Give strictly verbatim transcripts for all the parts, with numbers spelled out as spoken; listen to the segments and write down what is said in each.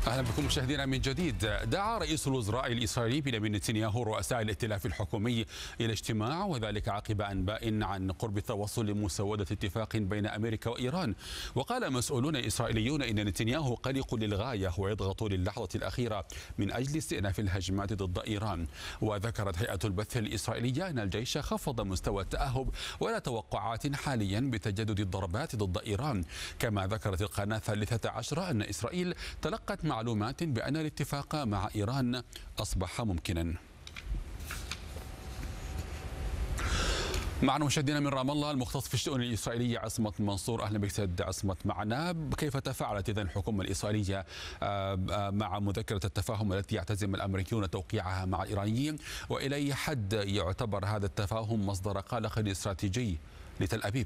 أهلا بكم مشاهدينا من جديد. دعا رئيس الوزراء الإسرائيلي بنيامين نتنياهو رؤساء الائتلاف الحكومي إلى اجتماع، وذلك عقب أنباء عن قرب التوصل لمسودة اتفاق بين أمريكا وإيران. وقال مسؤولون إسرائيليون إن نتنياهو قلق للغاية ويضغط للحظة الأخيرة من أجل استئناف الهجمات ضد إيران. وذكرت هيئة البث الإسرائيلية أن الجيش خفض مستوى التأهب ولا توقعات حاليا بتجدد الضربات ضد إيران. كما ذكرت القناة الثالثة عشرة أن إسرائيل تلقت معلومات بأن الاتفاق مع إيران أصبح ممكنا. معنا مشاهدينا من رام الله المختص في الشؤون الإسرائيلية عصمت منصور. أهلا بك سيد عصمت معنا. كيف تفاعلت إذن الحكومة الإسرائيلية مع مذكرة التفاهم التي يعتزم الأمريكيون توقيعها مع الإيرانيين، وإلى أي حد يعتبر هذا التفاهم مصدر قلق استراتيجي لتل أبيب؟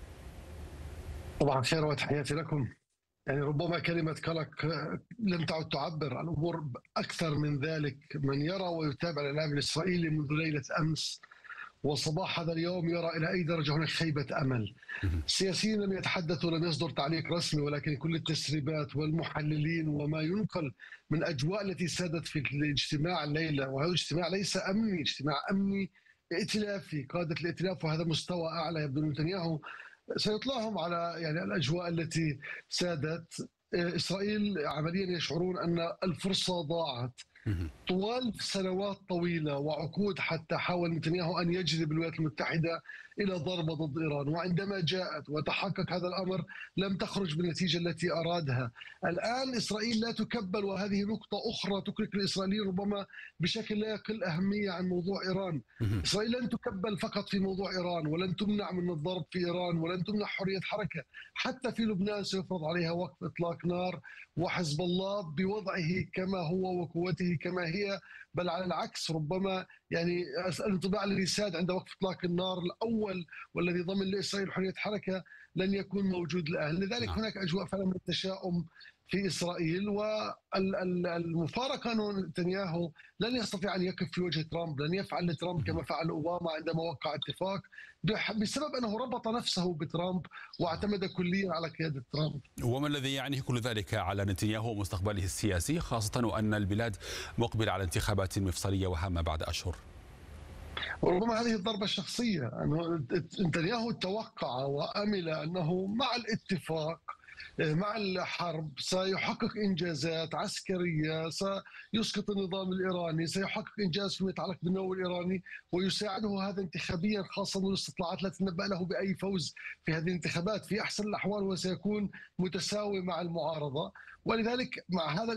طبعا خير وتحياتي لكم. يعني ربما كلمة قلق لم تعد تعبر عن الأمور أكثر من ذلك. من يرى ويتابع الإعلام الإسرائيلي منذ ليلة أمس وصباح هذا اليوم يرى إلى أي درجة هناك خيبة أمل. السياسيين لم يتحدثوا، لم يصدر تعليق رسمي، ولكن كل التسريبات والمحللين وما ينقل من أجواء التي سادت في الاجتماع الليلة، وهذا الاجتماع ليس أمني، اجتماع أمني ائتلافي، قادة الائتلاف وهذا مستوى أعلى يبدو نتنياهو سيطلعهم على يعني الأجواء التي سادت. إسرائيل عمليا يشعرون أن الفرصة ضاعت طوال سنوات طويلة وعقود، حتى حاول نتنياهو أن يجذب الولايات المتحدة إلى ضربة ضد إيران، وعندما جاءت وتحقق هذا الأمر لم تخرج بالنتيجة التي أرادها. الآن إسرائيل لا تكبل، وهذه نقطة أخرى تقلق الإسرائيليين ربما بشكل لا يقل أهمية عن موضوع إيران. إسرائيل لن تكبل فقط في موضوع إيران، ولن تمنع من الضرب في إيران، ولن تمنع حرية حركة. حتى في لبنان سيفرض عليها وقف إطلاق نار، وحزب الله بوضعه كما هو وقوته كما هي، بل على العكس ربما يعني الانطباع الذي ساد عند وقف اطلاق النار الاول والذي ضمن لاسرائيل حريه حركه لن يكون موجود الان. لذلك نعم. هناك اجواء فعلا من التشاؤم في اسرائيل، والمفارقه انه نتنياهو لن يستطيع ان يقف في وجه ترامب، لن يفعل لترامب كما فعل اوباما عندما وقع اتفاق، بسبب انه ربط نفسه بترامب واعتمد كليا على قياده ترامب. وما الذي يعنيه كل ذلك على نتنياهو ومستقبله السياسي، خاصه وان البلاد مقبله على انتخابات مفصليه وهامه بعد اشهر؟ وربما هذه الضربة الشخصية، أنه نتنياهو توقع وأمل أنه مع الاتفاق مع الحرب سيحقق إنجازات عسكرية، سيسقط النظام الإيراني، سيحقق إنجاز فيما يتعلق بالنووي الإيراني، ويساعده هذا انتخابيا، خاصة أن الاستطلاعات لا تتنبأ له بأي فوز في هذه الانتخابات. في أحسن الأحوال وسيكون متساوي مع المعارضة، ولذلك مع هذا